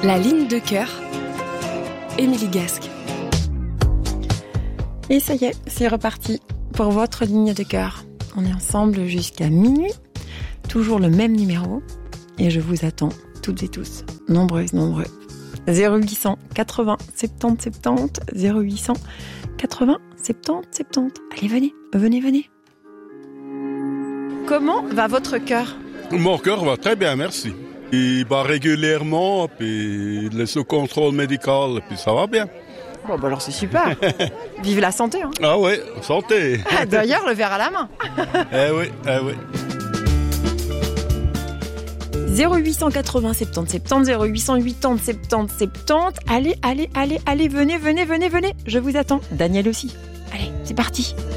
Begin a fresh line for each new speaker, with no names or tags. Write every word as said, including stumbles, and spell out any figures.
La ligne de cœur, Émilie Gasque.
Et ça y est, c'est reparti pour votre ligne de cœur. On est ensemble jusqu'à minuit, toujours le même numéro, et je vous attends toutes et tous, nombreuses, nombreux. zéro huit cent quatre-vingts soixante-dix soixante-dix, zéro huit cent quatre-vingts soixante-dix soixante-dix. Allez, venez, venez, venez. Comment va votre cœur ?
Mon cœur va très bien, merci. Il bat régulièrement, puis il est sous contrôle médical, puis ça va bien.
Bon, bah alors c'est super. Vive la santé, hein.
Ah oui, santé.
Ah, d'ailleurs, le verre à la main.
Eh oui, eh oui.
zéro huit cent quatre-vingts soixante-dix soixante-dix, zéro huit cent quatre-vingts soixante-dix soixante-dix. Allez, allez, allez, allez, venez, venez, venez, venez. Je vous attends. Daniel aussi. Allez, c'est parti.